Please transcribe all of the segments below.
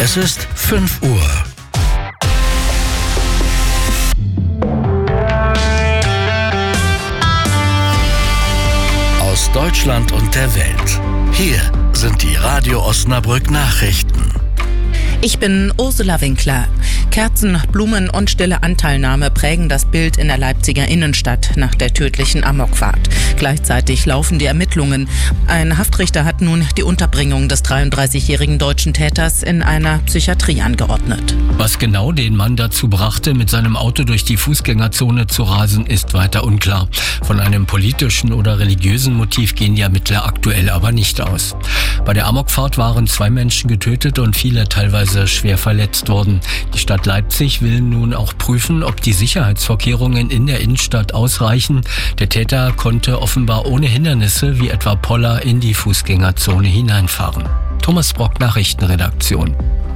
Es ist 5 Uhr. Aus Deutschland und der Welt. Hier sind die Radio Osnabrück Nachrichten. Ich bin Ursula Winkler. Kerzen, Blumen und stille Anteilnahme prägen das Bild in der Leipziger Innenstadt nach der tödlichen Amokfahrt. Gleichzeitig laufen die Ermittlungen. Ein Haftrichter hat nun die Unterbringung des 33-jährigen deutschen Täters in einer Psychiatrie angeordnet. Was genau den Mann dazu brachte, mit seinem Auto durch die Fußgängerzone zu rasen, ist weiter unklar. Von einem politischen oder religiösen Motiv gehen die Ermittler aktuell aber nicht aus. Bei der Amokfahrt waren 2 Menschen getötet und viele teilweise schwer verletzt worden. Die Stadt Leipzig will nun auch prüfen, ob die Sicherheitsvorkehrungen in der Innenstadt ausreichen. Der Täter konnte offenbar ohne Hindernisse wie etwa Poller in die Fußgängerzone hineinfahren. Thomas Brock, Nachrichtenredaktion.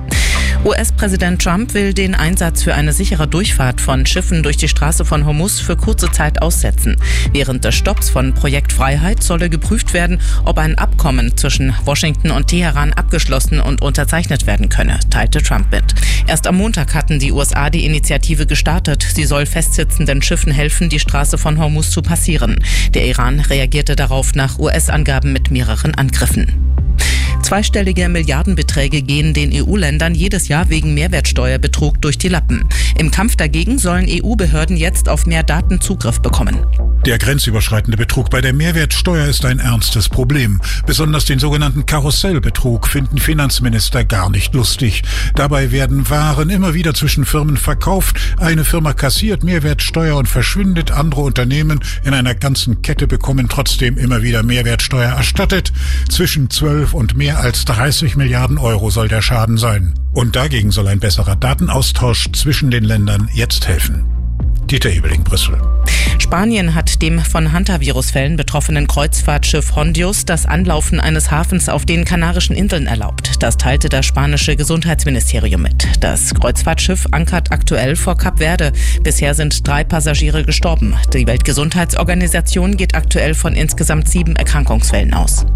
US-Präsident Trump will den Einsatz für eine sichere Durchfahrt von Schiffen durch die Straße von Hormuz für kurze Zeit aussetzen. Während des Stopps von Projekt Freiheit solle geprüft werden, ob ein Abkommen zwischen Washington und Teheran abgeschlossen und unterzeichnet werden könne, teilte Trump mit. Erst am Montag hatten die USA die Initiative gestartet. Sie soll festsitzenden Schiffen helfen, die Straße von Hormuz zu passieren. Der Iran reagierte darauf nach US-Angaben mit mehreren Angriffen. Zweistellige Milliardenbeträge gehen den EU-Ländern jedes Jahr wegen Mehrwertsteuerbetrug durch die Lappen. Im Kampf dagegen sollen EU-Behörden jetzt auf mehr Daten Zugriff bekommen. Der grenzüberschreitende Betrug bei der Mehrwertsteuer ist ein ernstes Problem. Besonders den sogenannten Karussellbetrug finden Finanzminister gar nicht lustig. Dabei werden Waren immer wieder zwischen Firmen verkauft. Eine Firma kassiert Mehrwertsteuer und verschwindet. Andere Unternehmen in einer ganzen Kette bekommen trotzdem immer wieder Mehrwertsteuer erstattet. Zwischen 12 und mehr als 30 Milliarden Euro soll der Schaden sein. Und dagegen soll ein besserer Datenaustausch zwischen den Ländern jetzt helfen. Dieter Hebeling, Brüssel. Spanien hat dem von Hantavirus-Fällen betroffenen Kreuzfahrtschiff Hondius das Anlaufen eines Hafens auf den Kanarischen Inseln erlaubt. Das teilte das spanische Gesundheitsministerium mit. Das Kreuzfahrtschiff ankert aktuell vor Kap Verde. Bisher sind 3 Passagiere gestorben. Die Weltgesundheitsorganisation geht aktuell von insgesamt 7 Erkrankungsfällen aus.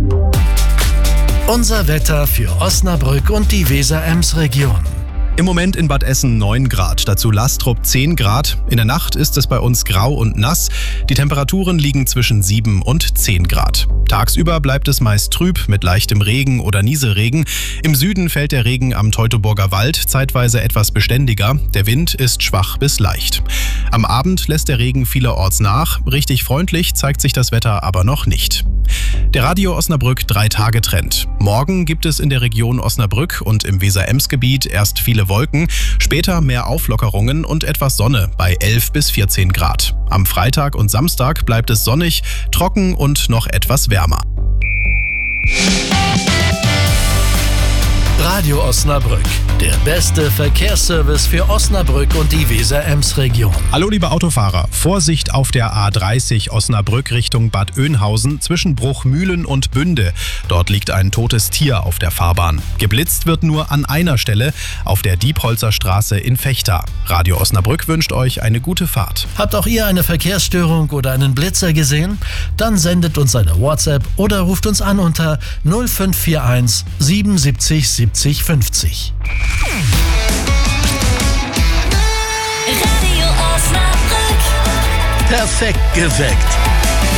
Unser Wetter für Osnabrück und die Weser-Ems-Region. Im Moment in Bad Essen 9 Grad, dazu Lastrup 10 Grad. In der Nacht ist es bei uns grau und nass. Die Temperaturen liegen zwischen 7 und 10 Grad. Tagsüber bleibt es meist trüb mit leichtem Regen oder Nieselregen. Im Süden fällt der Regen am Teutoburger Wald zeitweise etwas beständiger. Der Wind ist schwach bis leicht. Am Abend lässt der Regen vielerorts nach. Richtig freundlich zeigt sich das Wetter aber noch nicht. Der Radio Osnabrück 3-Tage-Trend. Morgen gibt es in der Region Osnabrück und im Weser-Ems-Gebiet erst viele Wolken, später mehr Auflockerungen und etwas Sonne bei 11 bis 14 Grad. Am Freitag und Samstag bleibt es sonnig, trocken und noch etwas wärmer. Radio Osnabrück, der beste Verkehrsservice für Osnabrück und die Weser-Ems-Region. Hallo liebe Autofahrer, Vorsicht auf der A30 Osnabrück Richtung Bad Oeynhausen zwischen Bruchmühlen und Bünde. Dort liegt ein totes Tier auf der Fahrbahn. Geblitzt wird nur an einer Stelle, auf der Diepholzer Straße in Vechta. Radio Osnabrück wünscht euch eine gute Fahrt. Habt auch ihr eine Verkehrsstörung oder einen Blitzer gesehen? Dann sendet uns eine WhatsApp oder ruft uns an unter 0541 77 70 50. Radio Osnabrück. Perfekt geweckt.